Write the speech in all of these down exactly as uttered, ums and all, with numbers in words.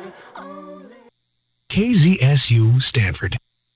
K Z S U Stanford.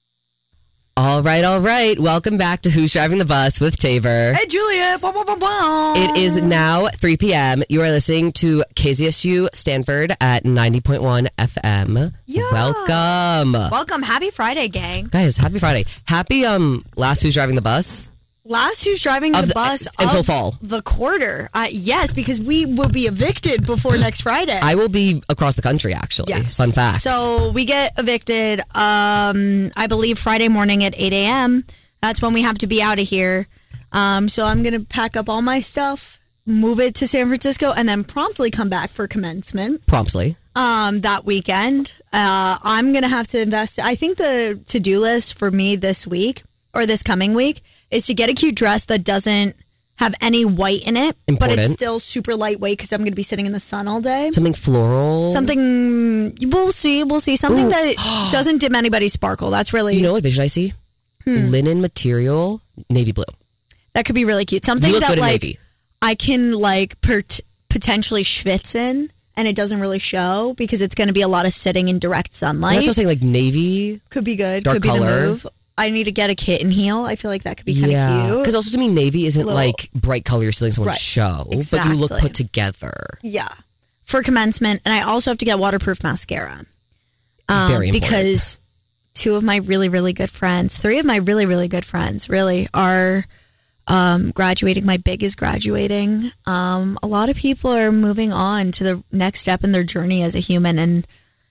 All right, all right. Welcome back to Who's Driving the Bus with Tabor. Hey, Julia. Bah, bah, bah, bah. It is now three p.m. You are listening to K Z S U Stanford at ninety point one F M. Yeah. Welcome. Welcome. Happy Friday, gang. Guys, happy Friday. Happy um last Who's Driving the Bus. Last Who's Driving the, the Bus until of fall. The quarter. Uh, yes, because we will be evicted before next Friday. I will be across the country, actually. Yes. Fun fact. So we get evicted, um, I believe, Friday morning at eight a.m. That's when we have to be out of here. Um, so I'm going to pack up all my stuff, move it to San Francisco, and then promptly come back for commencement. Promptly. Um, that weekend. Uh, I'm going to have to invest. I think the to-do list for me this week, or this coming week, is to get a cute dress that doesn't have any white in it, Important. but it's still super lightweight because I'm going to be sitting in the sun all day. Something floral. Something, we'll see, we'll see. Something Ooh. that doesn't dim anybody's sparkle. That's really... You know what vision I see? Hmm. Linen material, navy blue. That could be really cute. Something You look that good in like navy. I can like per- potentially schwitz in, and it doesn't really show because it's going to be a lot of sitting in direct sunlight. That's what I'm saying, like navy. Could be good. Dark could be color. the move. I need to get a kitten heel. I feel like that could be kind of Yeah. cute. Because also to me, navy isn't Little- like bright color you're stealing someone's Right. show, but you look Exactly. put together. Yeah. For commencement. And I also have to get waterproof mascara. Um, Very important. Because two of my really, really good friends, three of my really, really good friends really are um, graduating. My big is graduating. Um, a lot of people are moving on to the next step in their journey as a human. And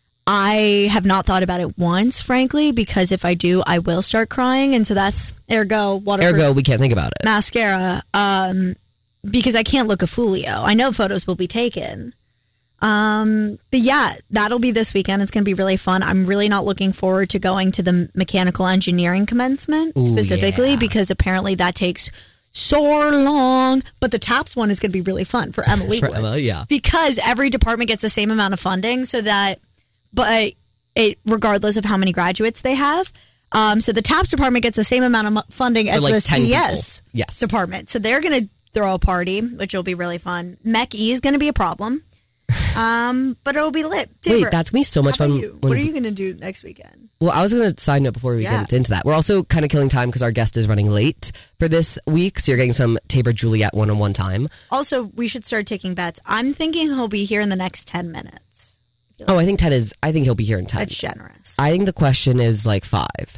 I have not thought about it once, frankly, because if I do, I will start crying. And so that's ergo waterproof Ergo, we can't think about it. mascara. Um, because I can't look a foolio. I know photos will be taken. Um, but yeah, that'll be this weekend. It's going to be really fun. I'm really not looking forward to going to the mechanical engineering commencement Ooh, specifically yeah. because apparently that takes so long. But the TAPS one is going to be really fun for Emma For Leewood. Emma, yeah. Because every department gets the same amount of funding so that, but it, regardless of how many graduates they have. Um, so the TAPS department gets the same amount of mo- funding as like the ten C S people. Yes. department. So they're going to throw a party, which will be really fun. Mech E is going to be a problem. Um, but it'll be lit. Wait, Tabor, that's gonna be so much how about fun. you? when- What are you going to do next weekend? Well, I was going to side note before we Yeah. get into that. We're also kind of killing time because our guest is running late for this week, so you're getting some Tabor Juliet one-on-one time. Also, we should start taking bets. I'm thinking he'll be here in the next ten minutes. Oh, I think Ted is. I think he'll be here in ten. That's generous. I think the question is like five.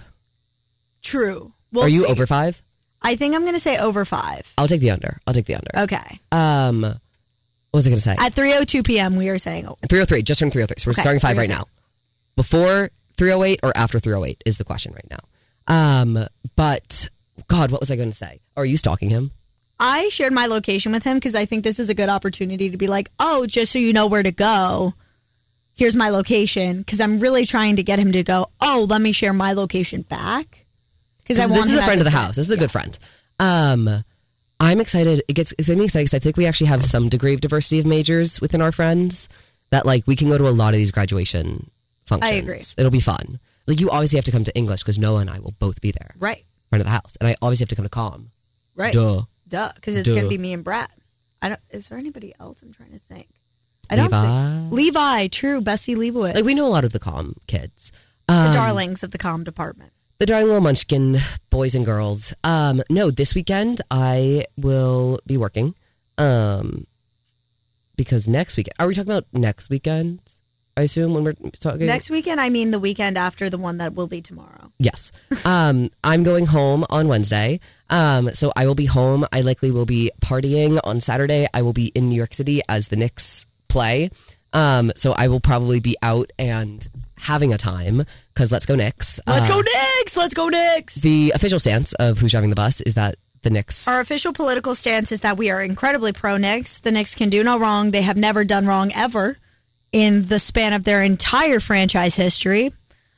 True. We'll Are you see. over five? I think I'm going to say over five. I'll take the under. I'll take the under. Okay. Um, what was I going to say? At three oh two p.m., we are saying over. three oh three, just turned three oh three. So we're Okay, starting five right three oh now. Before three oh eight or after three oh eight is the question right now. Um, but God, what was I going to say? Are you stalking him? I shared my location with him because I think this is a good opportunity to be like, oh, just so you know where to go, here's my location. Because I'm really trying to get him to go, oh, let me share my location back. Because I want This is him a friend as of the a- house. This is a yeah. good friend. Um, I'm excited. It gets it's getting me excited because I think we actually have some degree of diversity of majors within our friends. That like we can go to a lot of these graduation functions. I agree. It'll be fun. Like you obviously have to come to English because Noah and I will both be there. Right. Friend of the house, and I obviously have to come to comm. Right. Duh. Duh. Because it's Duh. going to be me and Brad. I don't. Is there anybody else? I'm trying to think. I don't Levi? think. Levi. True. Bessie Leibowitz. Like we know a lot of the comm kids. the Um, darlings of the comm department. The darling little munchkin boys and girls. Um, no, this weekend I will be working. Um, because next weekend, are we talking about next weekend? I assume when we're talking Next weekend, I mean the weekend after the one that will be tomorrow. Yes. Um, I'm going home on Wednesday. Um, so I will be home. I likely will be partying on Saturday. I will be in New York City as the Knicks play. Um, so I will probably be out and having a time because let's go Knicks. Let's Uh, go Knicks! Let's go Knicks! The official stance of Who's Driving the Bus is that the Knicks. Our official political stance is that we are incredibly pro-Knicks. The Knicks can do no wrong. They have never done wrong ever in the span of their entire franchise history.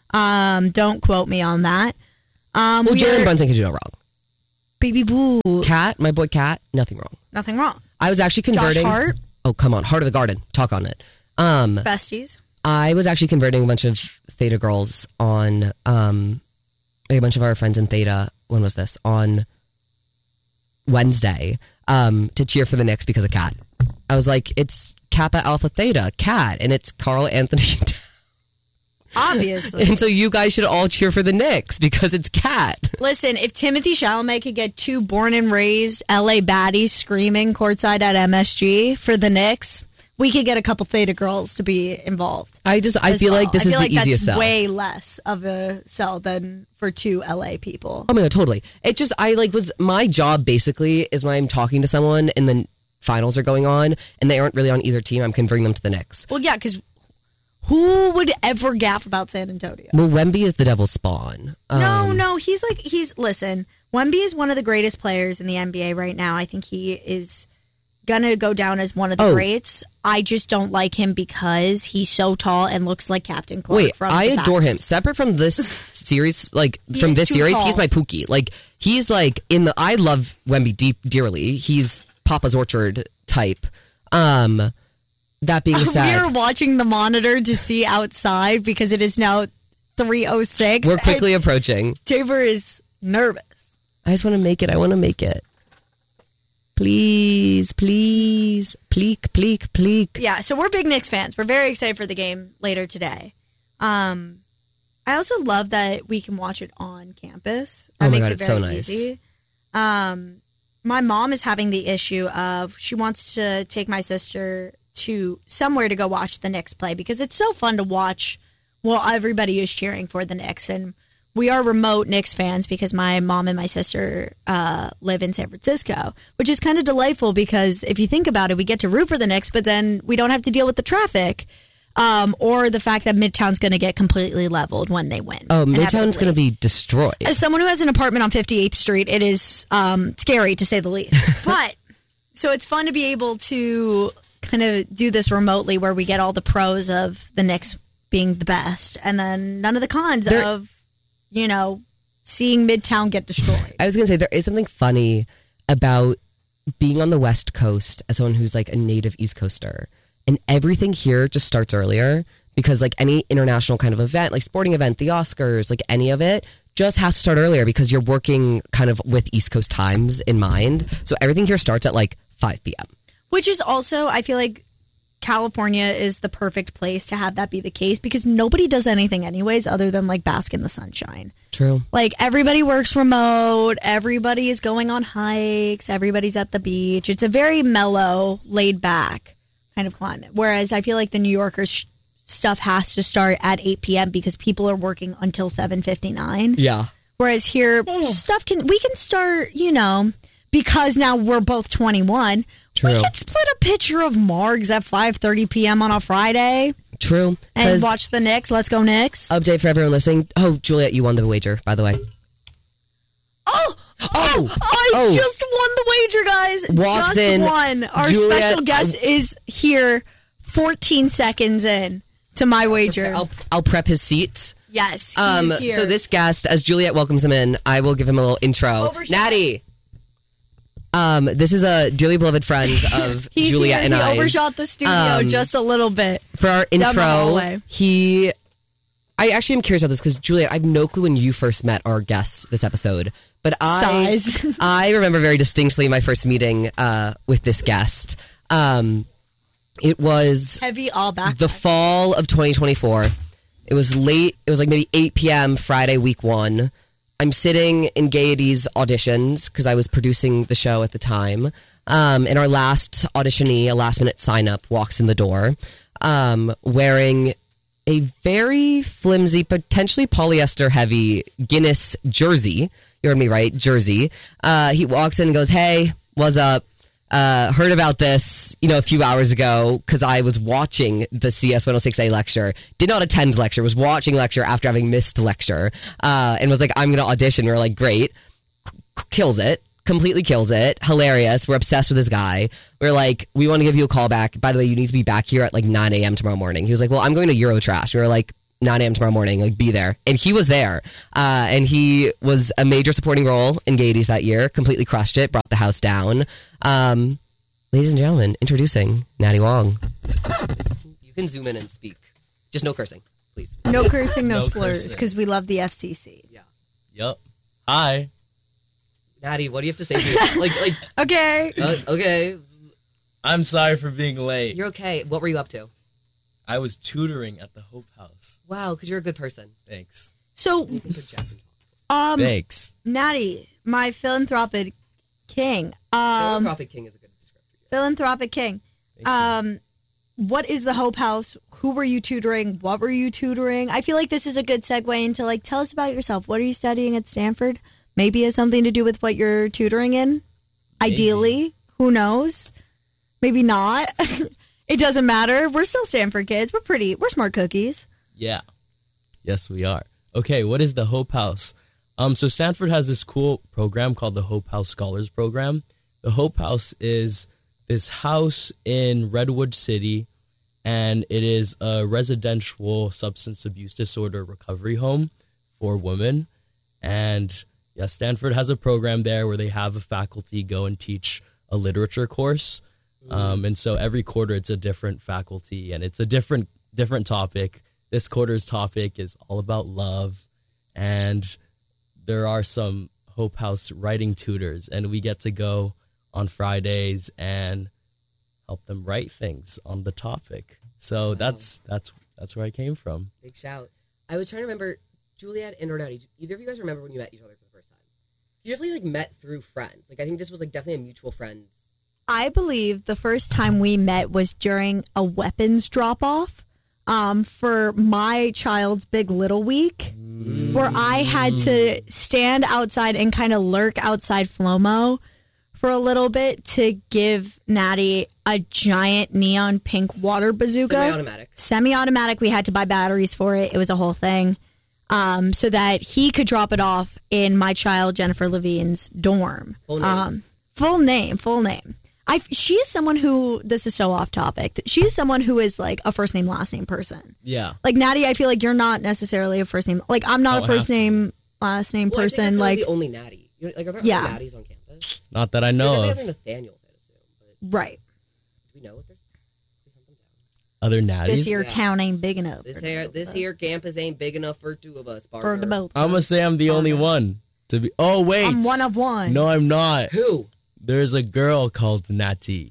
Um, don't quote me on that. Um, well, we Jalen are- Brunson can do no wrong. Baby boo. Cat, my boy Cat, nothing wrong. Nothing wrong. I was actually converting. Josh Hart. Oh, come on. Heart of the Garden. Talk on it. Um, Besties. I was actually converting a bunch of Theta girls on, um, a bunch of our friends in Theta. When was this? On Wednesday, um, to cheer for the Knicks because of Cat. I was like, it's Kappa Alpha Theta, Cat, and it's Carl Anthony Obviously. And so you guys should all cheer for the Knicks because it's Cat. Listen, if Timothy Chalamet could get two born and raised L A baddies screaming courtside at M S G for the Knicks, we could get a couple Theta girls to be involved. I just I feel well. like this I feel is like the easiest that's sell. way less of a sell than for two L A people. Oh my god, totally. It just I like was my job basically is when I'm talking to someone and then finals are going on and they aren't really on either team, I'm converting them to the Knicks. Well, yeah, because who would ever gaff about San Antonio? Well, Wemby is the devil's spawn. Um, no, no, he's like he's listen. Wemby is one of the greatest players in the N B A right now. I think he is gonna go down as one of the Oh. greats. I just don't like him because he's so tall and looks like Captain Clark. Wait, from I the adore back. him. Separate from this series, like He from is this too series, tall. he's my Pookie. Like he's like in the. I love Wemby deep dearly. He's Papa's Orchard type. Um, that being We said, are watching the monitor to see outside because it is now three oh six. we're quickly approaching. Tabor is nervous. I just want to make it. I want to make it. Please, please, pleek, pleek, pleek. Yeah, so we're big Knicks fans. We're very excited for the game later today. Um, I also love that we can watch it on campus. That Oh my makes God, it it's very so nice. easy. Um, my mom is having the issue of she wants to take my sister to somewhere to go watch the Knicks play because it's so fun to watch while everybody is cheering for the Knicks. And we are remote Knicks fans because my mom and my sister uh, live in San Francisco, which is kind of delightful because if you think about it, we get to root for the Knicks, but then we don't have to deal with the traffic um, or the fact that Midtown's going to get completely leveled when they win. Oh, Midtown's inevitably. going to be destroyed. As someone who has an apartment on fifty-eighth Street, it is um, scary to say the least. But so it's fun to be able to kind of do this remotely where we get all the pros of the Knicks being the best and then none of the cons There- of, you know, seeing Midtown get destroyed. I was going to say, there is something funny about being on the West Coast as someone who's like a native East Coaster. And everything here just starts earlier because like any international kind of event, like sporting event, the Oscars, like any of it just has to start earlier because you're working kind of with East Coast times in mind. So everything here starts at like five p.m. Which is also, I feel like California is the perfect place to have that be the case because nobody does anything anyways other than like bask in the sunshine. True. Like everybody works remote, everybody is going on hikes, everybody's at the beach. It's a very mellow, laid back kind of climate. Whereas I feel like the New Yorkers sh- stuff has to start at eight p.m. because people are working until seven fifty-nine. Yeah. Whereas here, stuff can we can start, you know, because now we're both twenty-one. True. We can split a picture of Margs at five thirty p.m. on a Friday True. and 'Cause watch the Knicks. Let's go Knicks. update for everyone listening. Oh, Juliet, you won the wager, by the way. Oh, Oh, oh, I oh. just won the wager, guys. Walks just in, won. Our Juliet, special guest uh, is here fourteen seconds in to my wager. I'll, I'll prep his seat. yes, he Um, is here. so this guest, as Juliet welcomes him in, I will give him a little intro. Overshot. Natty. Um, this is a dearly beloved friend of He's Juliet here. and he I. overshot the studio Um, just a little bit. For our down the intro, hallway. he. I actually am curious about this because Juliet, I have no clue when you first met our guests this episode, but I Size. I remember very distinctly my first meeting uh, with this guest. Um, it was Heavy all back. the fall of twenty twenty-four. It was late. It was like maybe eight p.m. Friday, week one. I'm sitting in Gaiety's auditions because I was producing the show at the time. Um, and our last auditionee, a last minute sign up, walks in the door um, wearing a very flimsy, potentially polyester heavy Guinness jersey. You heard me right, jersey. Uh, he walks in and goes, "Hey, what's up? Uh, heard about this, you know, a few hours ago because I was watching the C S one oh six A lecture. Did not attend lecture. Was watching lecture after having missed lecture, uh, and was like, I'm going to audition. We we're like, great, C- kills it, completely kills it, hilarious. We're obsessed with this guy. We're like, we want to give you a call back. By the way, you need to be back here at like nine a.m. tomorrow morning. He was like, well, I'm going to Eurotrash. We were like, nine a.m. tomorrow morning, like be there. And he was there. Uh, and he was a major supporting role in Gaiety's that year, completely crushed it, brought the house down. Um, ladies and gentlemen, introducing Natty Wong. You can zoom in and speak. Just no cursing, please. No cursing, no, No slurs, cursing. because we love the F C C. Yep. Hi. Natty, what do you have to say to me? like, like, Okay. uh, okay, I'm sorry for being late. you're okay. What were you up to? I was tutoring at the Hope House. Wow, because you're a good person. Thanks. So, You can project and um, Thanks. Natty, my philanthropic king. Um, Philanthropic king is a good descriptor. philanthropic king. Thank you. Um, what is the Hope House? Who were you tutoring? What were you tutoring? I feel like this is a good segue into like, tell us about yourself. What are you studying at Stanford? Maybe it has something to do with what you're tutoring in. Maybe. Ideally, who knows? Maybe not. It doesn't matter. We're still Stanford kids. We're pretty. We're smart cookies. Yeah. Yes, we are. Okay, what is the Hope House? Um, so Stanford has this cool program called the Hope House Scholars Program. The Hope House is this house in Redwood City, and it is a residential substance abuse disorder recovery home for women. And yeah, Stanford has a program there where they have a faculty go and teach a literature course. Um, and so every quarter it's a different faculty, and it's a different different topic. This quarter's topic is all about love, and there are some Hope House writing tutors, and we get to go on Fridays and help them write things on the topic. So Wow. that's that's that's where I came from. Big shout. I was trying to remember, Juliet and Renati, either of you guys remember when you met each other for the first time? You definitely like met through friends. Like I think this was like definitely a mutual friends. I believe the first time we met was during a weapons drop off um, for my child's Big Little Week, where I had to stand outside and kind of lurk outside Flomo for a little bit to give Natty a giant neon pink water bazooka. Semi-automatic. Semi-automatic. We had to buy batteries for it. It was a whole thing. Um, so that he could drop it off in my child Jennifer Levine's dorm. Full name. Um, full name. Full name. I, she is someone who, this is so off topic, she is someone who is like a first name, last name person. Yeah. Like Natty, I feel like you're not necessarily a first name, like I'm not Don't a first have to. name, last name Well, I think person. that's Like, the only Natty. You know, like are there Yeah. other Natties on campus? Not that I There's know definitely of. other Nathaniels, I'd assume. But right. do we know if there's? we hunt them down? Other natties. This here Yeah. town ain't big enough. This for here, both this of here campus ain't big enough for two of us. us. For Barker. the both. of I'm gonna us. say I'm the only Barker. one to be. Oh wait, I'm one of one. No, I'm not. Who? There's a girl called Natty.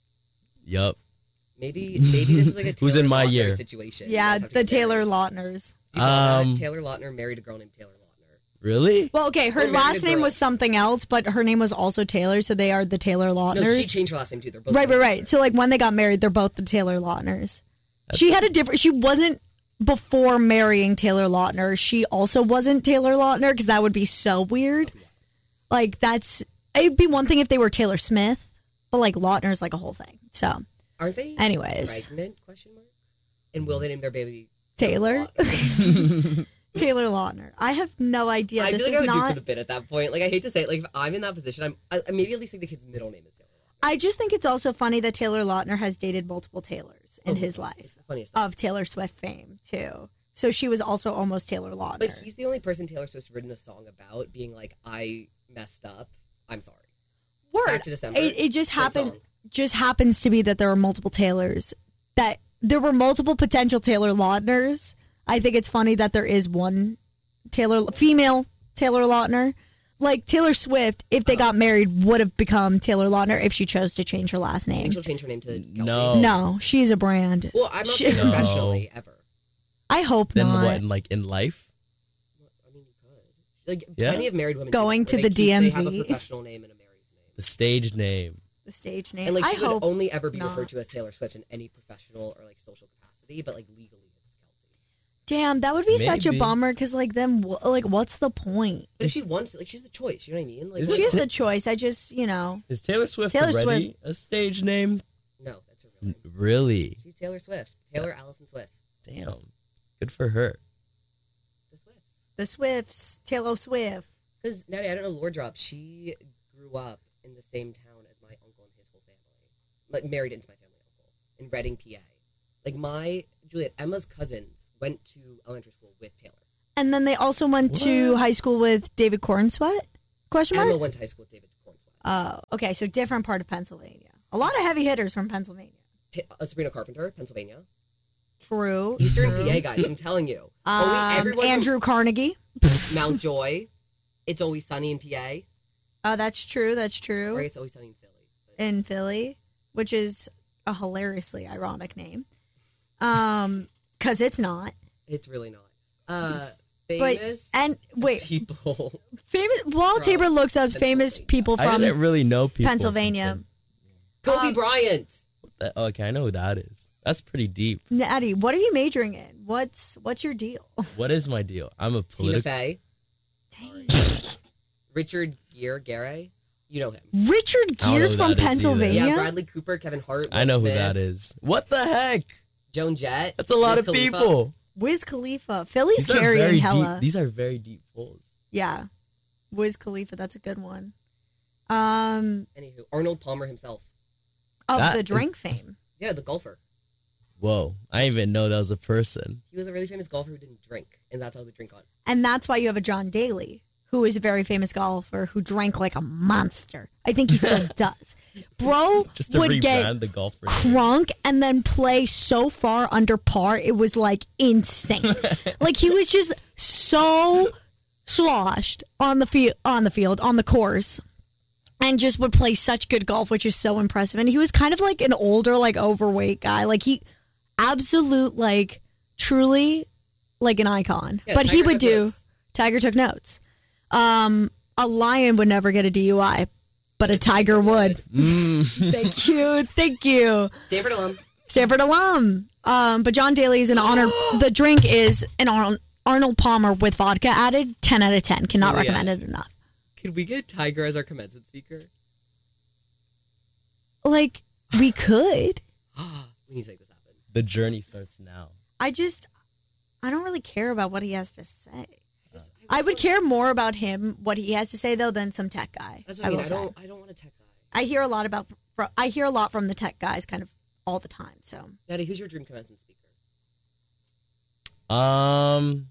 Yup. Maybe maybe this is like a Taylor Who's in my Lautner year? situation. You Yeah, guys have to the get Taylor married. Lautners. You know that? Um, Taylor Lautner married a girl named Taylor Lautner. Really? Well, okay, her Or married last a name girl. was something else, but her name was also Taylor, so they are the Taylor No, Lautners. she changed her last name too. They're both Right, right, Taylor. right. So like when they got married, they're both the Taylor Lautners. She had a different. She wasn't before marrying Taylor Lautner. She also wasn't Taylor Lautner because that would be so weird. Like that's it'd be one thing if they were Taylor Smith, but like Lautner's like a whole thing. So Aren't they? Anyways. pregnant? Question mark. And will they name their baby Taylor? Lautner? Taylor Lautner. I have no idea. I this feel like I is would do not. for the bit at that point. Like I hate to say it, like if I'm in that position, I'm I, maybe at least like the kid's middle name is Taylor Lautner. I just think it's also funny that Taylor Lautner has dated multiple Taylors in Oh, his it's life the funniest thing. of Taylor Swift fame too. So she was also almost Taylor Lautner. But he's the only person Taylor Swift's written a song about, being like, I messed up. I'm sorry. Word. Back to December. It, it just Great happened. song. Just happens to be that there are multiple Taylors. That there were multiple potential Taylor Lautners. I think it's funny that there is one Taylor female Taylor Lautner. Like Taylor Swift, if they got married, would have become Taylor Lautner if she chose to change her last I think name. she'll change her name to Kelsey. No. No, she's a brand. Well, I'm not She- saying No. professionally ever. I hope Then not. what? In, like in life? I mean, you could. Like, Yeah. plenty of married women do Going that, where to they the keep- They have a D M V. professional name and a married name. The stage name. The stage name. And like I she would hope. only ever be not. referred to as Taylor Swift in any professional or like social capacity, but like legally it's Kelsey. Damn, that would be such a Maybe. bummer. Because like then, wh- like, what's the point? But if she wants to, like she's the choice, you know what I mean? Like Is what- She has Ta- the choice. I just, you know, Is Taylor Swift Taylor already a stage name? No, that's her real name. Really? She's Taylor Swift. Taylor Allison Swift. Damn. Good for her. The Swifts. the Swifts, Taylor Swift. Because Natty, I don't know lore drop. She grew up in the same town as my uncle and his whole family. Like married into my family uncle in Reading, P A. Like my Juliet, Emma's cousins went to elementary school with Taylor. And then they also went to What? high school with David Cornsweet? Question mark? Emma went to high school with David Cornsweet. Oh, okay. So different part of Pennsylvania. A lot of heavy hitters from Pennsylvania. Ta- uh, Sabrina Carpenter, Pennsylvania. True. Eastern true. P A guys, I'm telling you. Um, Always- everyone from Andrew Carnegie. Mount Joy. It's always sunny in P A. Oh, that's true. That's true. Or it's always sunny in Philly. But In Philly, which is a hilariously ironic name. Um, because it's not. It's really not. Uh, But famous and wait, people. famous. Walt From Tabor looks up famous Pennsylvania. people I from didn't really know people. from Pennsylvania. Kobe Um, Bryant. That- okay, I know who that is. That's pretty deep. Natty, what are you majoring in? What's what's your deal? What is my deal? I'm a Tina political. Fey. Dang. Richard Gere. Gere. You know him. Richard I don't know Gere's who from that is either. Pennsylvania. Yeah, Bradley Cooper, Kevin Hart. I Will know who Smith, that is. What the heck? Joan Jett. That's a lot Wiz of Khalifa. people. Wiz Khalifa. Philly's These are carrying very hella. deep. These are very deep pulls. Yeah. Wiz Khalifa, that's a good one. Um Anywho, Arnold Palmer himself. of That the is- drink fame. Yeah, the golfer. Whoa, I didn't even know that was a person. He was a really famous golfer who didn't drink, and that's how they drink on. And that's why you have a John Daly, who is a very famous golfer who drank like a monster. I think he still does. Bro Just to would rebrand get the golfer. crunk and then play so far under par, it was like insane. Like he was just so sloshed on the field, on the field, on the course, and just would play such good golf, which is so impressive. And he was kind of like an older, like overweight guy. Like he, absolute, like truly, like an icon. Yeah, but he Tiger would took do. notes. Tiger took notes. Um, a lion would never get a D U I, but a tiger would. Mm. Thank you, thank you. Stanford alum. Stanford alum. Um, but John Daly is an honor. The drink is an Arnold, Arnold Palmer with vodka added. Ten out of ten. Cannot Julia. recommend it enough. Could we get Tiger as our commencement speaker? Like we could. we need to make this happen. The journey starts now. I just, I don't really care about what he has to say. Just- I would care more about him, what he has to say, though, than some tech guy. That's what I mean. will I say. don't. I don't want a tech guy. I hear a lot about. fro- I hear a lot from the tech guys, kind of all the time. So Daddy, who's your dream commencement speaker? Um,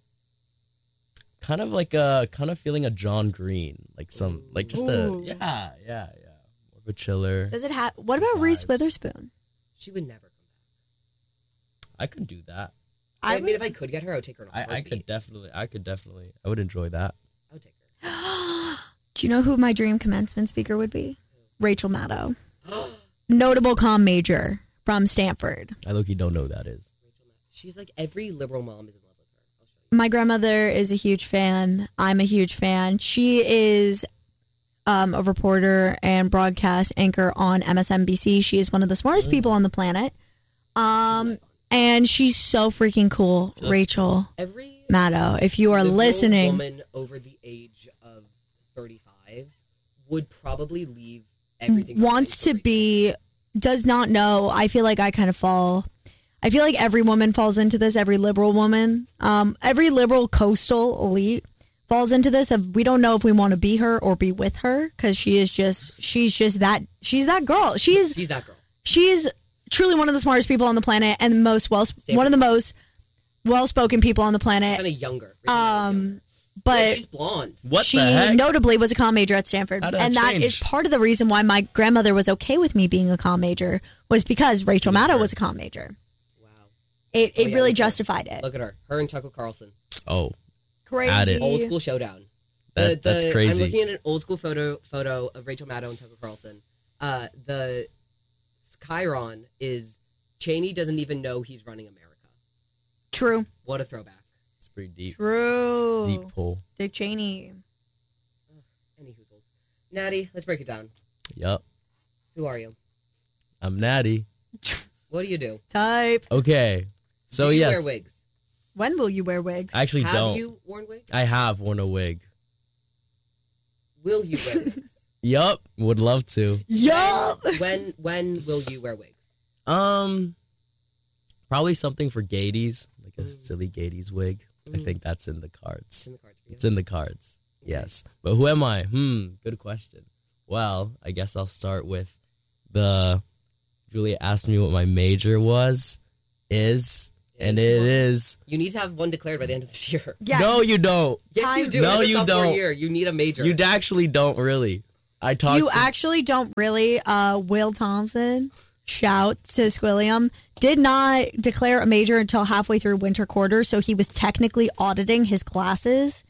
kind of like a kind of feeling a John Green, like some like just Ooh. a yeah yeah yeah more of a chiller. does it have? What about Reese Vibes. Witherspoon? She would never come back. I could do that. I, I mean, would- if I could get her, I would take her. In a I, I heartbeat. could definitely. I could definitely. I would enjoy that. I would take her. Do you know who my dream commencement speaker would be? Rachel Maddow, notable comm major from Stanford. I look. You don't know who that is. She's like every liberal mom is in love with her. I'll show you. My grandmother is a huge fan. I'm a huge fan. She is um, a reporter and broadcast anchor on M S N B C. She is one of the smartest people on the planet. Um, and she's so freaking cool, Rachel Every Maddow. If you are liberal listening, woman over the age of thirty-five would probably leave everything. wants to behind for be, does not know. I feel like I kind of fall. I feel like every woman falls into this. Every liberal woman, um, every liberal coastal elite falls into this. Of we don't know if we want to be her or be with her because she is just she's just that she's that girl. She's Rachel. She's that girl. she's truly one of the smartest people on the planet and the most well one of the most well spoken people on the planet. Kind of younger. Rachel Maddow is younger. Um, Yeah, but she's blonde. What she the heck? notably was a comm major at Stanford, How did that and that change? is part of the reason why my grandmother was okay with me being a comm major was because Rachel Maddow was a comm major. Wow. It Oh, it yeah, really look at her. justified it. Look at her. Her and Tucker Carlson. Oh, Crazy. At it. Old school showdown. That- that's crazy. I'm looking at an old school photo photo of Rachel Maddow and Tucker Carlson. Uh, the Chiron is Cheney doesn't even know he's running America. True. What a throwback. it's pretty deep. True. Deep pull. Dick Cheney. Any hoozles. Natty, let's break it down. Yup. Who are you? I'm Natty. What do you do? Type. Okay. So do you yes, wear wigs? When will you wear wigs? I actually Have don't. you worn wigs? I have worn a wig. Will you wear wigs? Yup. Would love to. Yup. When, when when will you wear wigs? Um, probably something for Gades, like a Mm. silly Gades wig. I Mm. think that's in the It's cards. in the cards for you. It's in the cards. Yes. But who am I? Hmm. Good question. Well, I guess I'll start with the. Julia asked me what my major was, is, and it is. You need to have one declared by the end of this year. Yeah. No, you don't. Yes, Time- you do. No, In the you sophomore don't. Year, you need a major. You actually don't really. I talked. You to, actually don't really. Uh, Will Thompson, shout to Squilliam, did not declare a major until halfway through winter quarter, so he was technically auditing his classes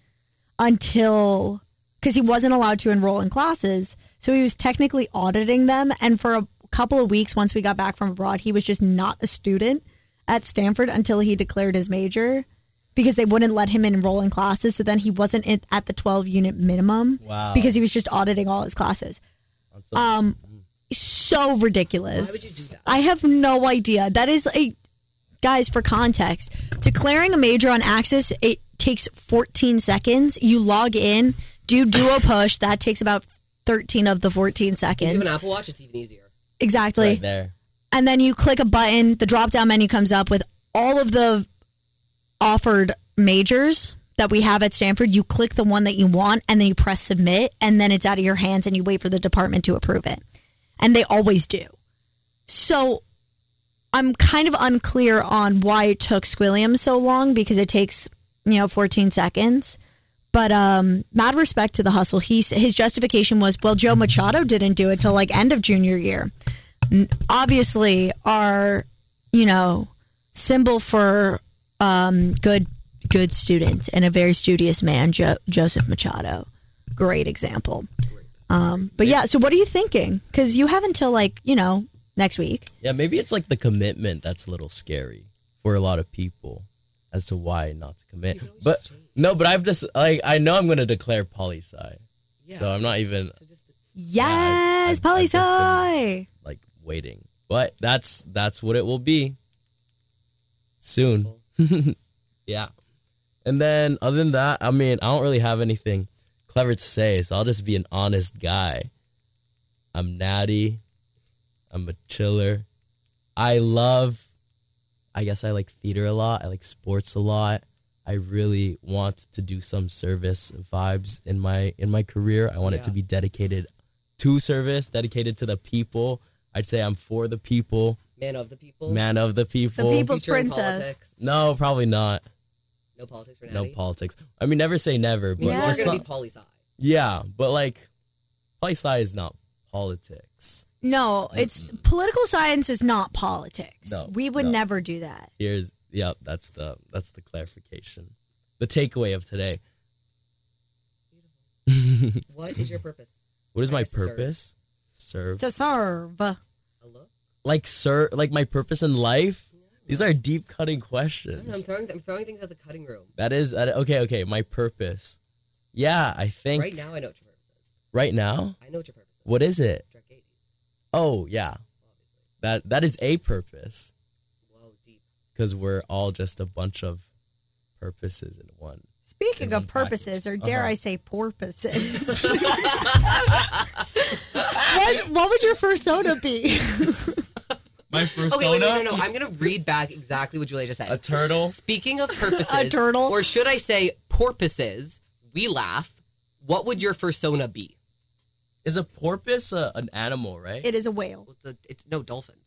until because he wasn't allowed to enroll in classes, so he was technically auditing them. And for a couple of weeks, once we got back from abroad, he was just not a student, at Stanford until he declared his major because they wouldn't let him enroll in classes. So then he wasn't in, at the twelve unit minimum Wow. because he was just auditing all his classes. So- Um, so ridiculous. Why would you do that? I have no idea. That is a, guys, for context, declaring a major on Axis, it takes fourteen seconds. You log in, do duo push. That takes about thirteen of the fourteen If you have seconds. an Apple Watch, it's even easier. Exactly. Right there. And then you click a button, the drop down menu comes up with all of the offered majors that we have at Stanford. You click the one that you want and then you press submit, and then it's out of your hands and you wait for the department to approve it. And they always do. So I'm kind of unclear on why it took Squilliam so long because it takes, you know, fourteen seconds. But um, mad respect to the hustle. He, his justification was, well, Joe Machado didn't do it till like end of junior year. Obviously, our, you know, symbol for um, good good student and a very studious man, jo- Joseph Machado. Great example. Um, but yeah, so what are you thinking? Because you have until like, you know, next week. Yeah, maybe it's like the commitment that's a little scary for a lot of people as to why not to commit. But no, but I've just like I know I'm going to declare poli sci, Yeah. so I'm not even Yes, I've- poli I've just been- sci. like waiting. But that's that's what it will be soon. Yeah. And then other than that, I mean, I don't really have anything clever to say, so I'll just be an honest guy. I'm natty. I'm a chiller. I love, I guess I like theater a lot. I like sports a lot. I really want to do some service vibes in my in my career. I want it to Yeah. be dedicated to service, dedicated to the people. I'd say I'm for the people, Man of the people. man of the people. The people's Future in princess. Politics. No, probably not. No politics for No Natty. politics. I mean, never say never, but Yeah. We're just going to not, be poli sci. yeah, but like, poli sci is not politics. No, it's political science is not politics. No, we would no. never do that. Here's, yep, that's the that's the clarification, the takeaway of today. What is your purpose? What is I my guess to serve. purpose? Serve. To serve. Hello? Like, sir, like my purpose in life. These are deep cutting I don't know, questions. I'm throwing, I'm throwing things at the cutting room. That is that, okay. Okay, my purpose. Yeah, I think Right now, I know what your purpose is. right now. I know what your purpose is. What is it? Drug eighties. Oh yeah, that that is a purpose Whoa, deep. because we're all just a bunch of purposes in one. Speaking In of one purposes, or dare Uh-huh. I say porpoises. what, what would your first soda be? My persona, Okay, wait, no, no, no. I'm going to read back exactly what Julia just said. a turtle. Speaking of purposes, A turtle? or should I say porpoises, we laugh. What would your fursona be? Is a porpoise a, an animal, right? It is a whale. Well, it's, a, it's no dolphins.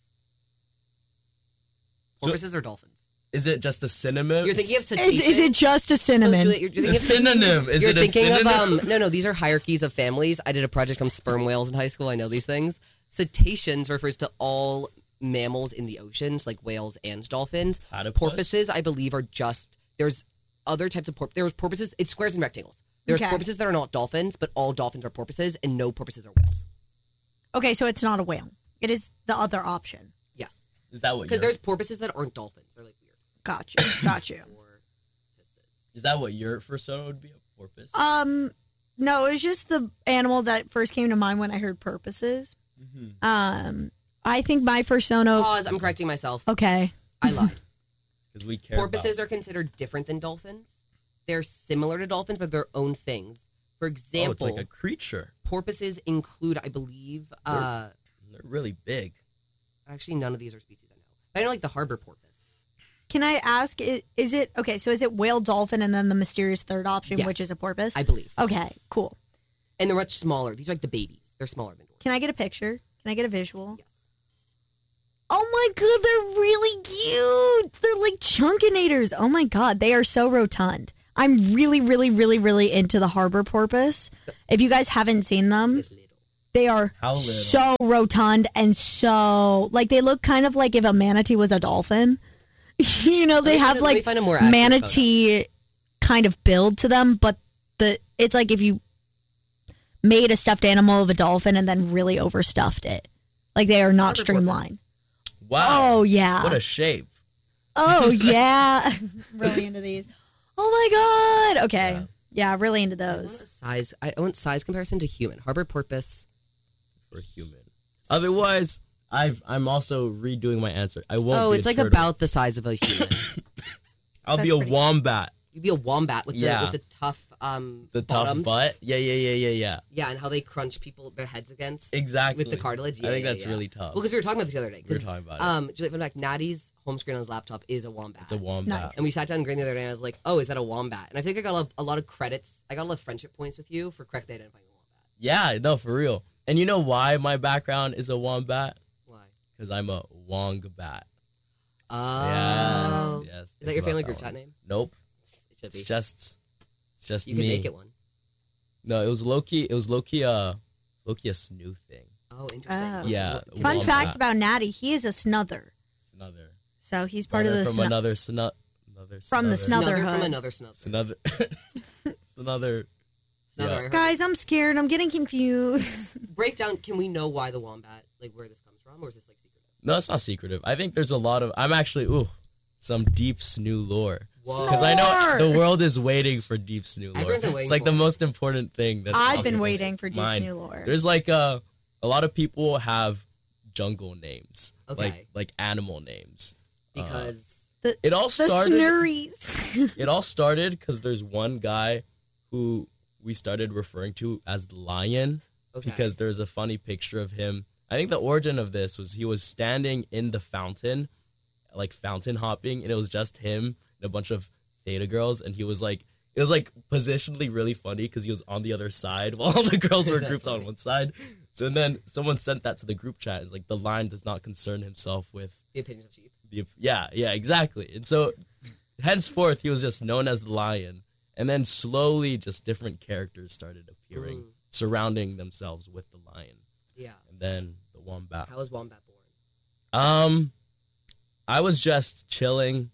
So- Porpoises or dolphins? Is it just a synonym? You're thinking of cetacean. Is, is it just a So, cinnamon? Julia, you're, you're a thinking of synonym? Is You're it a thinking synonym? of um no no these are hierarchies of families. I did a project on sperm whales in high school. I know these things. Cetaceans refers to all mammals in the oceans, like whales and dolphins. Platypus? Porpoises, I believe, are just there's other types of porp. There's porpoises. It's squares and rectangles. There's Okay. porpoises that are not dolphins, but all dolphins are porpoises, and no porpoises are whales. Okay, so it's not a whale. It is the other option. Yes, Is that what? because your- there's porpoises that aren't dolphins. They're like weird. Got you. Got you. Is that what your persona would be? A porpoise? Um, no, it was just the animal that first came to mind when I heard purposes. Mm-hmm. Um, I think my fursona. Pause. I'm correcting myself. Okay. I lied. Because we care. Porpoises about... are considered different than dolphins. They're similar to dolphins, but they're own things. For Oh, it's example, like a creature. porpoises include, I believe, uh, They're really big. actually none of these are species I know. But I know like the harbor porpoise. Can I ask? Is, is it okay? So is it whale, dolphin, and then the mysterious third option, Yes. which is a porpoise? I believe. Okay, cool. And they're much smaller. These are like the babies. They're smaller than dolphins. Can I get a picture? Can I get a visual? Yes. Oh my god, they're really cute. They're like chunkinators. Oh my god, they are so rotund. I'm really, really, really, really into the harbor porpoise. If you guys haven't seen them, It's little. they are How little? so rotund and so like they look kind of like if a manatee was a dolphin. You know, they me have find a- let me like find a more accurate manatee kind of build to them, but the it's like if you made a stuffed animal of a dolphin and then really overstuffed it. Like they are not Harbor streamlined. Wow. Oh yeah. What a shape. Oh yeah, really into these. Oh my god. Okay. Yeah. Yeah, really into I want those. a size. I want size comparison to human. Harbor porpoise. For human. Otherwise, I've I'm also redoing my answer. I won't. Oh, be it's a like turtle. about the size of a human. I'll be That's a pretty- wombat. You'd be a wombat with the Yeah. with the tough um The tough bottoms. butt. Yeah, yeah, yeah, yeah, yeah. Yeah, and how they crunch people their heads against Exactly. with the cartilage. Yeah, I think yeah, that's yeah. really tough. Well, because we were talking about this the other day. We were 'cause, talking about it. Um, Juliet, fun fact, Natty's home screen on his laptop is a wombat. It's a wombat. Nice. And we sat down and Green the other day, and I was like, "Oh, is that a wombat?" And I think I got a lot, a lot of credits. I got a lot of friendship points with you for correctly identifying a wombat. Yeah, no, for real. And you know why my background is a wombat? Why? Because I'm a wongbat. Oh, Yes, yes. Is think that your about family that group one. chat name? Nope. It should It's be. just, it's just You me. can make it one. No, it was low key. It was low key. Uh, low key a snoo thing. Oh, interesting. Oh. What's Yeah, the- Fun Wombat. fact about Natty: he is a snuther, It's another. so he's part of brother the from snu- another snut. Another From the snother. Snother Snotherhood. from another snother. It's another. It's another. Snother, I Yeah. heard. Guys, I'm scared. I'm getting confused. break down. Can we know why the wombat, like where this comes from, or is this like secretive? No, it's not secretive. I think there's a lot of. I'm actually ooh, some deep snoo lore. Whoa. Because I know Lore! the world is waiting for deep snoo lore. Everyone's been waiting It's like for the it. most important thing. That's I've on been people's waiting for Deep mind. New lore. There's like a a lot of people have jungle names, Okay. like like animal names. Uh, Because it all The started. Snurries. It all started because there's one guy who we started referring to as the lion okay. because there's a funny picture of him. I think the origin of this was he was standing in the fountain, like fountain hopping, and it was just him and a bunch of Theta girls, and he was like, it was like positionally really funny because he was on the other side while all the girls were That's grouped on funny. one side. So and then someone sent that to the group chat. It's like the lion does not concern himself with the opinions of sheep. the yeah yeah exactly. And so henceforth he was just known as the lion, and then slowly just different characters started appearing Mm. surrounding themselves with the lion, Yeah. and then the wombat. How was wombat born? Um, I was just chilling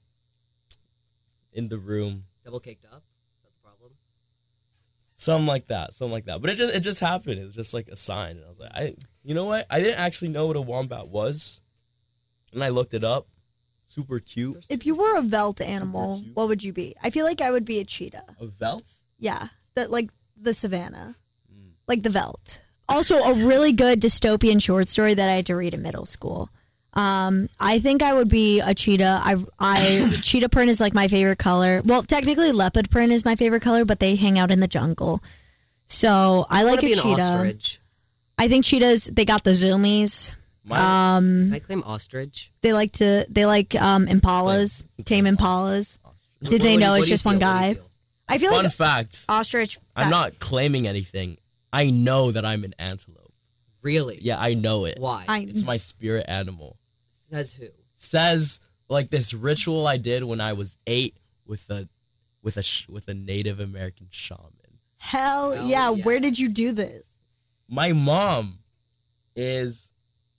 in the room, Double caked up. Is that the problem? something like that, something like that. But it just it just happened. It was just like a sign, and I was like, I you know what? I didn't actually know what a wombat was, and I looked it up. Super cute. If you were a Velt animal, cute. what would you be? I feel like I would be a cheetah. A velt? Yeah, that like the savannah, Mm. like the Velt. Also, a really good dystopian short story that I had to read in middle school. Um, I think I would be a cheetah. I, I cheetah print is like my favorite color. Well, technically leopard print is my favorite color, but they hang out in the jungle. So I I like want to a be an cheetah. ostrich. I think cheetahs. They got the zoomies. My, Um, Can I claim ostrich? they like to. They like um impalas, tame impalas. Did What- they what do know you- it's what do you just one feel? What do you guy? feel? I feel fun like fact. ostrich. I'm not claiming anything. I know that I'm an antelope. Really? Yeah, I know it. Why? I- It's my spirit animal. Says who? Says like this ritual I did when I was eight with a with a sh- with a Native American shaman. Hell, Hell yeah. yeah. Where did you do this? My mom is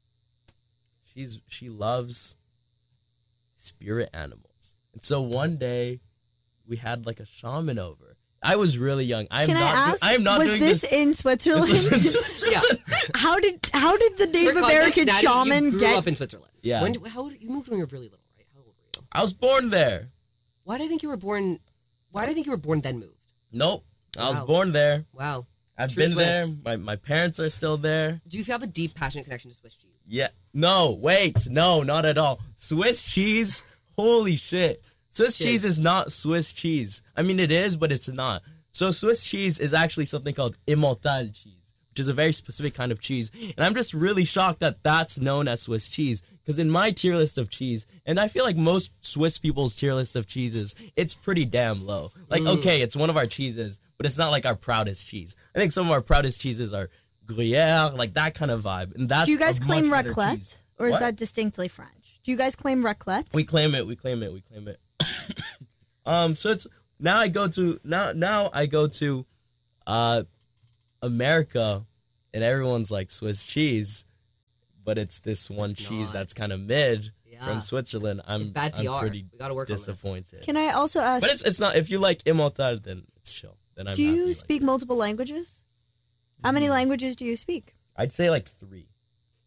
she's she loves spirit animals. And so one day we had like a shaman over. I was really young. I'm Can not I do- ask? I am not was doing this, this. in Switzerland? This was in Switzerland. Yeah. how did how did the Native For context, American Natty, shaman you grew get? up in Switzerland. Yeah. When, how old, you moved when you were really little, right? How old were you? I was born there. Why did I think you were born? Why did I think you were born then moved? Nope. I was Wow. born there. Wow. I've True been there. Swiss. My my parents are still there. Do you have a deep, passionate connection to Swiss cheese? Yeah. No, wait. No, not at all. Swiss cheese. Holy shit. Swiss Cheers. cheese is not Swiss cheese. I mean, it is, but it's not. So Swiss cheese is actually something called Immortal cheese, which is a very specific kind of cheese. And I'm just really shocked that that's known as Swiss cheese. Because in my tier list of cheese, and I feel like most Swiss people's tier list of cheeses, it's pretty damn low. Like, Mm. okay, it's one of our cheeses, but it's not like our proudest cheese. I think some of our proudest cheeses are Gruyere, like that kind of vibe. And that's Do you guys a claim much better raclette, cheese. or is What? that distinctly French? Do you guys claim raclette? We claim it. We claim it. We claim it. um. So it's now I go to now now I go to, uh, America, and everyone's like Swiss cheese, but it's this one It's cheese not. that's kind of mid Yeah. from Switzerland. I'm It's bad I'm P R. pretty We gotta work on this. disappointed. Can I also ask? But it's it's not. If you like Immortal, then it's chill. Then I'm do happy you like speak that. multiple languages? How many Mm. languages do you speak? I'd say like three.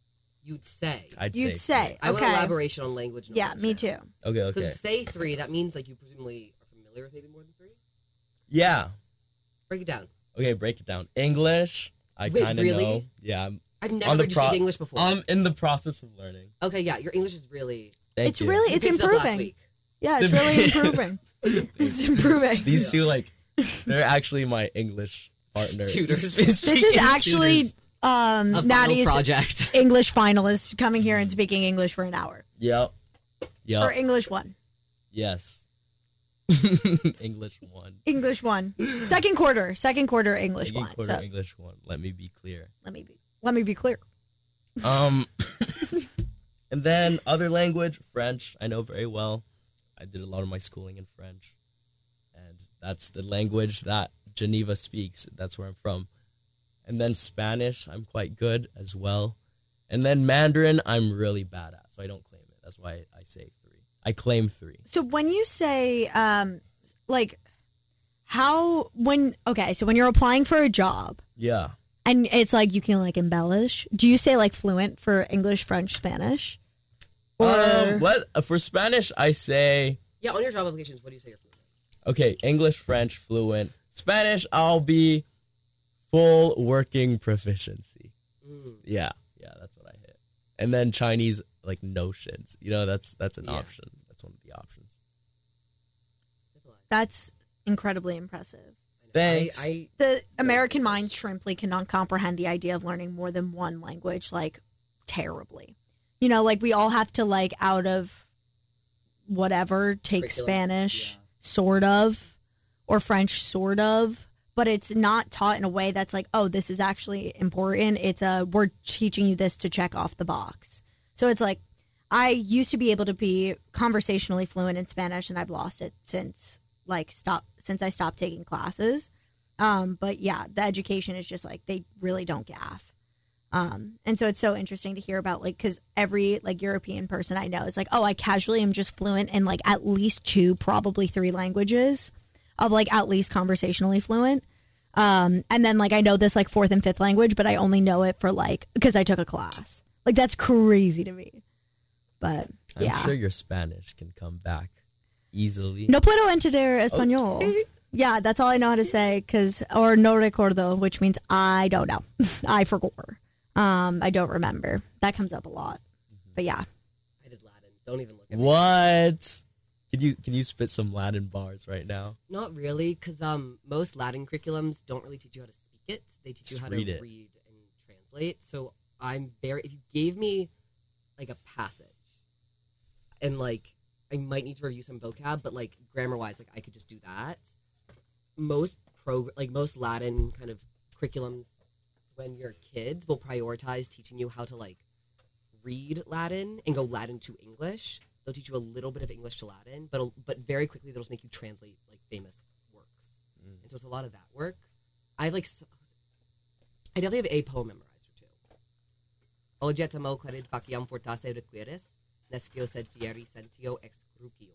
You'd say. I'd You'd say. say. I want Okay. elaboration on language knowledge. Yeah, me too. Okay, Because okay. say three, that means like you presumably are familiar with maybe more than three? Yeah. Break it down. Okay, break it down. English, I Wait, kind of really? know. Yeah, I'm I've on never the heard you pro- speak English before. I'm in the process of learning. okay, yeah, your English is really... Thank It's you. really- you It's picked it up last improving. week. Yeah, it's To really me- improving. It's improving. These two, like, they're actually my English partners. Tutors. This is actually um, A final Natty's project. English finalist coming here and speaking English for an hour. Yep. Yep. Or English one. Yes. English one. English one. Second quarter. Second quarter English Second one. quarter So English one. Let me be clear. let me be let me be clear. Um, and then other language, French, I know very well. I did a lot of my schooling in French, and that's the language that Geneva speaks. That's where I'm from. And then Spanish, I'm quite good as well. And then Mandarin, I'm really bad at, so I don't claim it. That's why I say three. I claim three. So when you say um like how when okay, so when you're applying for a job Yeah. and it's like you can like embellish, do you say like fluent for English, French, Spanish? Or Um, what uh, for Spanish? I say Yeah, on your job applications, what do you say you're fluent in? okay. English, French, fluent. Spanish, I'll be full working proficiency. Mm. Yeah, yeah, that's what I hit. And then Chinese, like notions. You know, that's that's an Yeah. option. That's one of the options. Civilized. that's incredibly impressive. Thanks. I, I The American mind shrimply cannot comprehend the idea of learning more than one language like terribly. You know, like we all have to like out of whatever take Curriculum. Spanish Yeah. sort of or French sort of, but it's not taught in a way that's like, oh, this is actually important. It's a we're teaching you this to check off the box. So it's like I used to be able to be conversationally fluent in Spanish and I've lost it since like stop since I stopped taking classes. Um, but yeah, the education is just like they really don't gaff. Um, and so it's so interesting to hear about like because every like European person I know is like, oh, I casually am just fluent in like at least two, probably three languages of like at least conversationally fluent. Um, and then like I know this like fourth and fifth language, but I only know it for like because I took a class. Like that's crazy to me. But I'm yeah, sure your Spanish can come back easily. no puedo entender español. Okay. Yeah, that's all I know how to say. Cause or no recuerdo, which means I don't know. I forgot. Um, I don't remember. That comes up a lot. But yeah, I did Latin. Don't even look at me. What? Can you can you spit some Latin bars right now? Not really, because um, most Latin curriculums don't really teach you how to speak it. They teach you Just how read to it. read and translate. So I'm very. If you gave me like a passage, and like I might need to review some vocab, but like grammar wise, like I could just do that. Most pro like most Latin kind of curriculums when you're kids will prioritize teaching you how to like read Latin and go Latin to English. They'll teach you a little bit of English to Latin, but but very quickly they'll just make you translate like famous works. Mm. And so it's a lot of that work. I have like s- I definitely have a poem memorized or two. Ogetamo querid faciam fortasse requiris, nescio sed fieri sentio excrucior.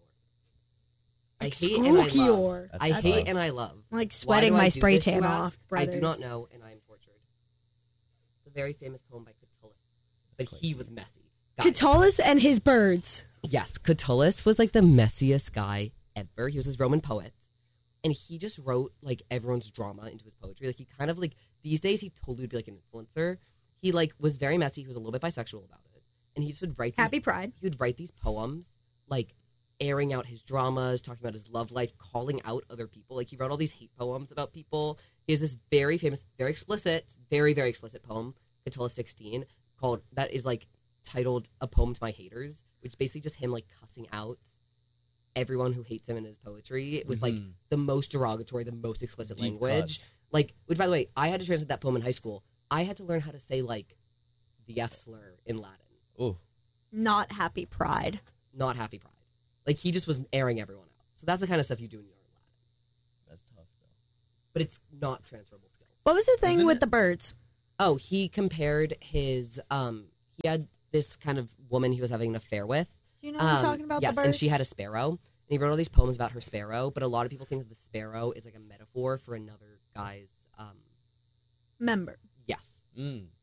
I hate and I love. Excrucior. That's I fine. hate and I love. I'm, like Why sweating do I my do spray this, you tan ask? off, I brothers. do not know, and I am tortured. It's a very famous poem by Catullus, but quite he deep. was messy. Guys, Catullus and his birds. yes, Catullus was like the messiest guy ever. He was this Roman poet, and he just wrote like everyone's drama into his poetry. Like he kind of like these days he totally would be like an influencer. He like was very messy. He was a little bit bisexual about it, and he just would write these, Happy Pride. He would write these poems like airing out his dramas, talking about his love life, calling out other people. Like he wrote all these hate poems about people. He has this very famous, very explicit, very very explicit poem, Catullus sixteen, called that is like titled "A Poem to My Haters," which is basically just him like cussing out everyone who hates him in his poetry with like Mhm. the most derogatory, the most explicit Deep language. cuts. Like, which by the way, I had to translate that poem in high school. I had to learn how to say like the F slur in Latin, Oh, Not Happy Pride. not happy pride. Like he just was airing everyone out. So that's the kind of stuff you do when you learn Latin. that's tough though. But it's not transferable skills. What was the thing Isn't with it? the birds? Oh, he compared his um he had this kind of woman he was having an affair with. Do you know what I'm Um, talking about? Yes, the birds? and she had a sparrow. And he wrote all these poems about her sparrow, but a lot of people think that the sparrow is like a metaphor for another guy's um member. yes. Mm.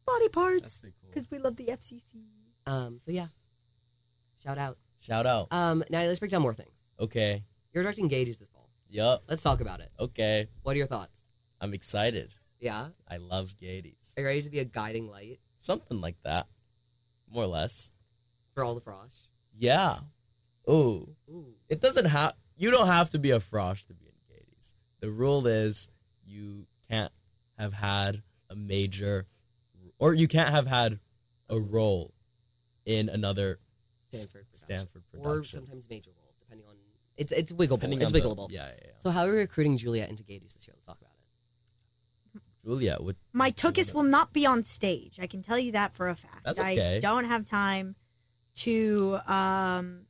body parts That's pretty cool. because we love the F C C. Um, so yeah, shout out. Shout out. Um, Natalie, let's break down more things. Okay. You're directing Gaities this fall. Yup. Let's talk about it. Okay. What are your thoughts? I'm excited. Yeah, I love Gaities. are you ready to be a guiding light Something like that. More or less. for all the frosh? Yeah. Ooh. Ooh. It doesn't have. You don't have to be a frosh to be in Gaities. The rule is you can't have had a major, or you can't have had a role in another Stanford production. Stanford Or production. sometimes major role, depending on it's it's wiggleable. Depending It's on the- wiggleable. yeah, yeah, yeah. So how are we recruiting Juliet into Gaities this year? Let's talk about it. Juliet would. My Tookus will not be on stage. I can tell you that for a fact. That's okay. I don't have time to um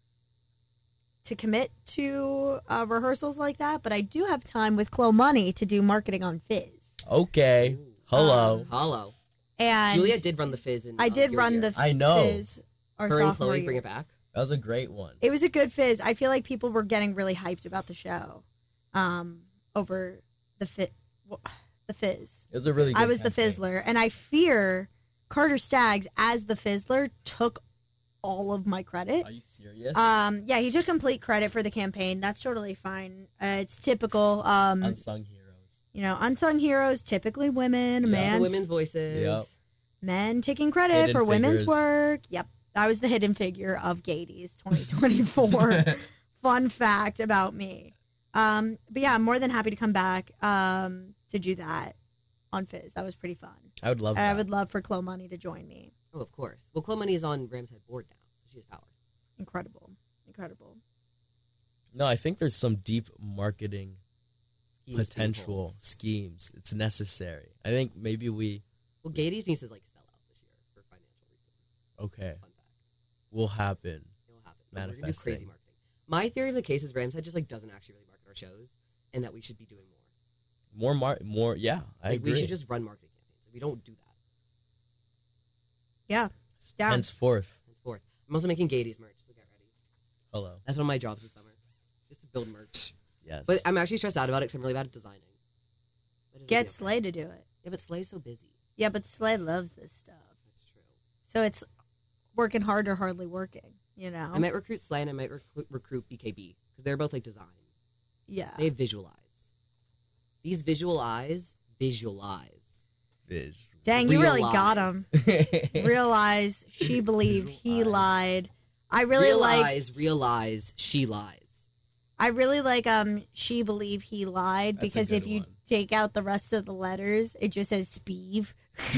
to commit to uh, rehearsals like that, but I do have time with Chloe Money to do marketing on Fizz. Okay. Hello. Um, Hello. And Juliet did run the Fizz in I um, did your run year. the I know. Fizz our Her and sophomore Chloe year. bring it back. That was a great one. It was a good Fizz. I feel like people were getting really hyped about the show um, over the fit, the Fizz. It was a really good I was the campaign. Fizzler, and I fear Carter Staggs as the Fizzler took all of my credit. Are you serious? Um, yeah, he took complete credit for the campaign. That's totally fine. Uh, it's typical. Um, Unsung heroes. you know, unsung heroes, typically women, Yeah. man, The women's voices. Yep. men taking credit Hidden for women's figures. work. Yep, I was the hidden figure of Gaities twenty twenty-four. Fun fact about me. Um, but yeah, I'm more than happy to come back um, to do that on Fizz. That was pretty fun. I would love And that. I would love for Chloe Money to join me. Oh, of course. Well, Chloe Money is on Ram's Head board now, so she has power. Incredible, incredible. No, I think there's some deep marketing Schemes being potential pulled. schemes. It's necessary. I think maybe we. Well, Gaities needs to like sell out this year for financial reasons. Okay. Fun fact. Will happen. It'll happen. No, we're gonna do Manifesting. crazy marketing. My theory of the case is Ram's Head just like doesn't actually really market our shows, and that we should be doing more. More, mar- more. Yeah, I Like agree. we should just run marketing campaigns. Like, we don't do that. Yeah, down. Henceforth. Henceforth. I'm also making Gaities merch, so get ready. Hello. That's one of my jobs this summer, just to build merch. Yes. But I'm actually stressed out about it because I'm really bad at designing. But it'll Get be okay. Slay to do it. Yeah, but Slay's so busy. Yeah, but Slay loves this stuff. That's true. So it's working hard or hardly working, you know? I might recruit Slay and I might recruit, recruit B K B because they're both like design. yeah. They visualize. These visual eyes visualize. Visual. Dang, you really got him. Realize. Realize, she believed, he Visualize. lied. I really like, realize, realize, she lies. I really like, um, she believed, he lied, That's a because good if you one. take out the rest of the letters, it just says Speeve.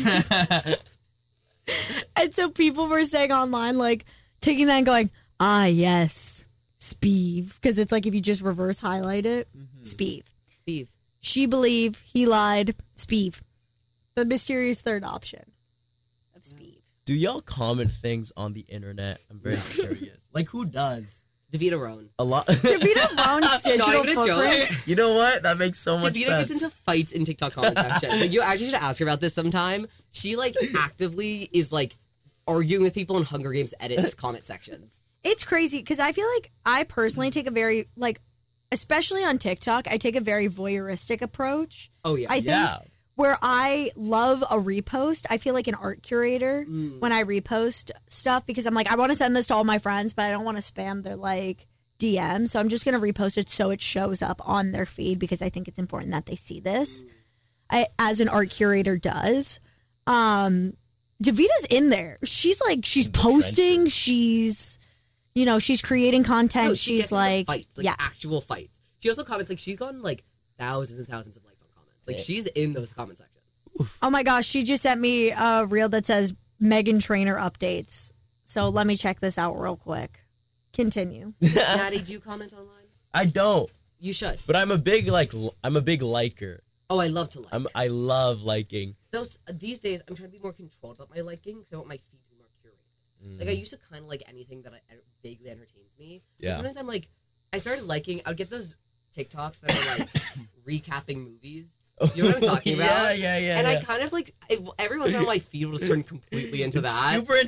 And so people were saying online, like, taking that and going, ah, yes, Speeve. Because it's like if you just reverse highlight it, Mm-hmm. Speeve. Steve. She believed, he lied, Speeve. The mysterious third option of Speeve. Do y'all comment things on the internet? I'm very curious. Like, who does? Davita Roan. A lot. Davita Roan's digital Not even a joke. footprint. You know what? That makes so much Davita sense. gets into fights in TikTok comment section. Like, you actually should ask her about this sometime. She like actively is like arguing with people in Hunger Games edits comment sections. It's crazy because I feel like I personally take a very, like, especially on TikTok, I take a very voyeuristic approach. Oh yeah. I think Yeah. where I love a repost, I feel like an art curator Mm. when I repost stuff because I'm like, I want to send this to all my friends, but I don't want to spam their like D Ms. So I'm just going to repost it so it shows up on their feed because I think it's important that they see this. I, as an art curator does. Um, Davita's in there. She's like, she's In the posting. trenches. She's, you know, she's creating content. No, she she's gets into like, fights, like yeah, actual fights. She also comments like she's gotten like thousands and thousands of likes on comments. Like Yeah. she's in those comment sections. oh my gosh, she just sent me a reel that says Megan Trainer updates. So let me check this out real quick. Continue. Natty, do you comment online? I don't, You should. but I'm a big like. l- I'm a big liker. Oh, I love to like. I'm. I love liking. Those these days, I'm trying to be more controlled about my liking because I want my feed to be more curated. Mm. Like I used to kind of like anything that I, vaguely entertains me. But Yeah. sometimes I'm like, I started liking. I would get those TikToks that are like recapping movies. You know what I'm talking about? Yeah, yeah, yeah. and yeah. I kind of like it, every once in a while my feed will just turn completely into It's that. super